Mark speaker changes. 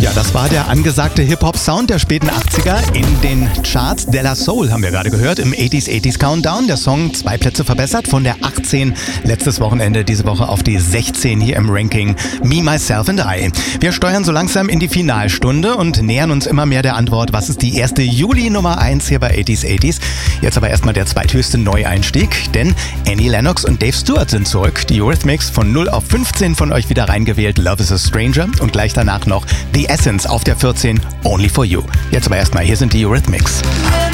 Speaker 1: Ja, das war der angesagte Hip-Hop-Sound der späten 80er in den Charts. De La Soul haben wir gerade gehört im 80s Countdown. Der Song 2 Plätze verbessert von der 18 letztes Wochenende, diese Woche auf die 16 hier im Ranking Me, Myself and I. Wir steuern so langsam in die Finalstunde und nähern uns immer mehr der Antwort, was ist die erste Juli Nummer 1 hier bei 80s. Jetzt aber erstmal der zweithöchste Neueinstieg, denn Annie Lennox und Dave Stewart sind zurück. Die Eurythmics von 0 auf 15 von euch wieder reingewählt, Love is a Stranger, und gleich danach noch The Essence auf der 14, Only for You. Jetzt aber erstmal, hier sind die Eurythmics.